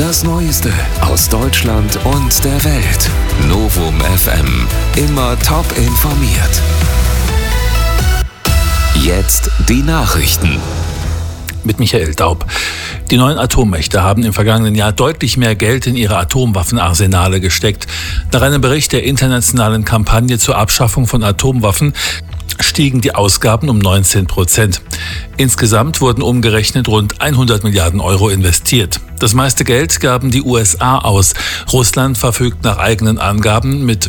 Das Neueste aus Deutschland und der Welt. Novum FM. Immer top informiert. Jetzt die Nachrichten. Mit Michael Daub. Die 9 Atommächte haben im vergangenen Jahr deutlich mehr Geld in ihre Atomwaffenarsenale gesteckt. Nach einem Bericht der internationalen Kampagne zur Abschaffung von Atomwaffen stiegen die Ausgaben um 19%. Insgesamt wurden umgerechnet rund 100 Milliarden Euro investiert. Das meiste Geld gaben die USA aus. Russland verfügt nach eigenen Angaben mit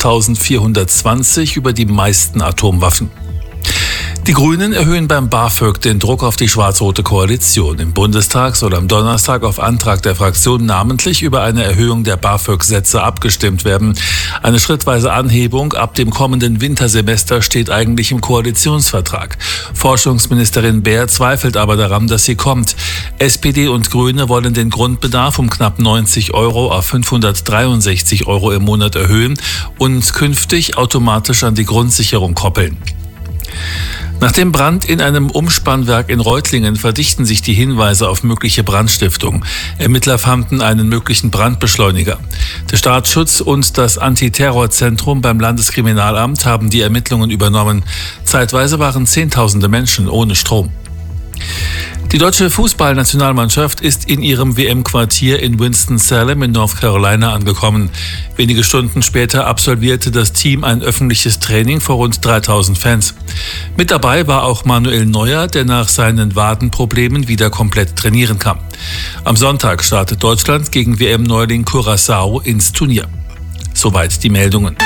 5.420 über die meisten Atomwaffen. Die Grünen erhöhen beim BAföG den Druck auf die schwarz-rote Koalition. Im Bundestag soll am Donnerstag auf Antrag der Fraktion namentlich über eine Erhöhung der BAföG-Sätze abgestimmt werden. Eine schrittweise Anhebung ab dem kommenden Wintersemester steht eigentlich im Koalitionsvertrag. Forschungsministerin Baer zweifelt aber daran, dass sie kommt. SPD und Grüne wollen den Grundbedarf um knapp 90 Euro auf 563 Euro im Monat erhöhen und künftig automatisch an die Grundsicherung koppeln. Nach dem Brand in einem Umspannwerk in Reutlingen verdichten sich die Hinweise auf mögliche Brandstiftung. Ermittler fanden einen möglichen Brandbeschleuniger. Der Staatsschutz und das Antiterrorzentrum beim Landeskriminalamt haben die Ermittlungen übernommen. Zeitweise waren Zehntausende Menschen ohne Strom. Die deutsche Fußballnationalmannschaft ist in ihrem WM-Quartier in Winston-Salem in North Carolina angekommen. Wenige Stunden später absolvierte das Team ein öffentliches Training vor rund 3000 Fans. Mit dabei war auch Manuel Neuer, der nach seinen Wadenproblemen wieder komplett trainieren kann. Am Sonntag startet Deutschland gegen WM-Neuling Curaçao ins Turnier. Soweit die Meldungen.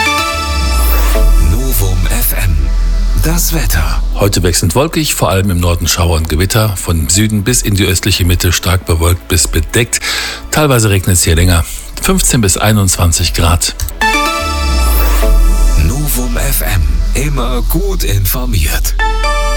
Novum FM. Das Wetter. Heute wechselnd wolkig, vor allem im Norden Schauer und Gewitter. Von Süden bis in die östliche Mitte stark bewölkt bis bedeckt. Teilweise regnet es hier länger. 15 bis 21 Grad. Novum FM. Immer gut informiert.